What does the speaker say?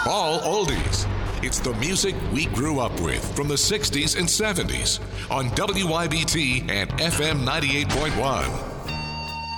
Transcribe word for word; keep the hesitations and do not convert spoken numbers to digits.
All oldies. It's the music we grew up with from the sixties and seventies on W Y B T and F M ninety-eight point one.